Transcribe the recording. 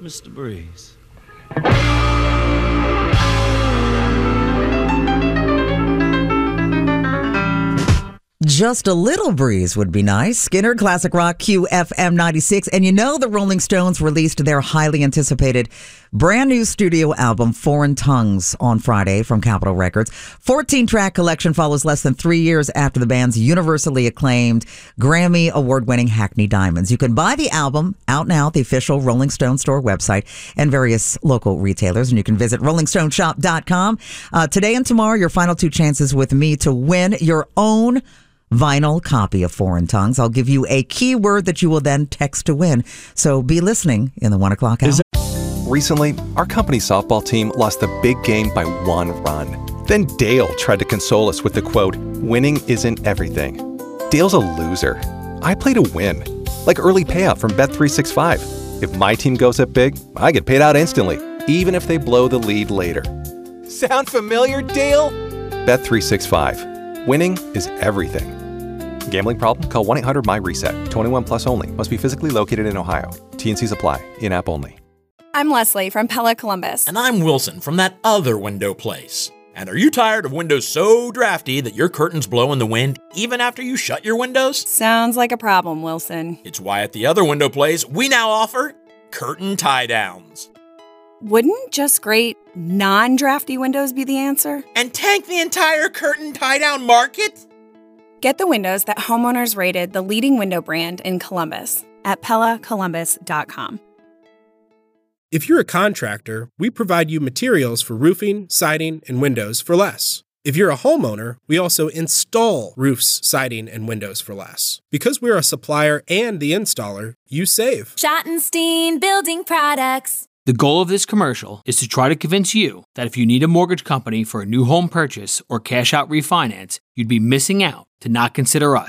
Mr. Breeze. Just a little breeze would be nice. Skinner, Classic Rock, QFM 96. And you know the Rolling Stones released their highly anticipated brand new studio album, Foreign Tongues, on Friday from Capitol Records. 14-track collection follows less than 3 years after the band's universally acclaimed Grammy award-winning Hackney Diamonds. You can buy the album out now at the official Rolling Stone store website and various local retailers. And you can visit rollingstoneshop.com. Today and tomorrow, your final 2 chances with me to win your own vinyl copy of Foreign Tongues. I'll give you a keyword that you will then text to win. So be listening in the 1 o'clock hour. Recently, our company softball team lost the big game by 1 run. Then Dale tried to console us with the quote, "Winning isn't everything." Dale's a loser. I play to win. Like early payout from Bet365. If my team goes up big, I get paid out instantly, even if they blow the lead later. Sound familiar, Dale? Bet365. Winning is everything. Gambling problem? Call 1-800-MY-RESET. 21 plus only. Must be physically located in Ohio. T&Cs apply. In-app only. I'm Leslie from Pella Columbus. And I'm Wilson from that other window place. And are you tired of windows so drafty that your curtains blow in the wind even after you shut your windows? Sounds like a problem, Wilson. It's why at the other window place, we now offer curtain tie-downs. Wouldn't just great non-drafty windows be the answer? And tank the entire curtain tie-down market? Get the windows that homeowners rated the leading window brand in Columbus at PellaColumbus.com. If you're a contractor, we provide you materials for roofing, siding, and windows for less. If you're a homeowner, we also install roofs, siding, and windows for less. Because we're a supplier and the installer, you save. Schottenstein Building Products. The goal of this commercial is to try to convince you that if you need a mortgage company for a new home purchase or cash out refinance, you'd be missing out to not consider us.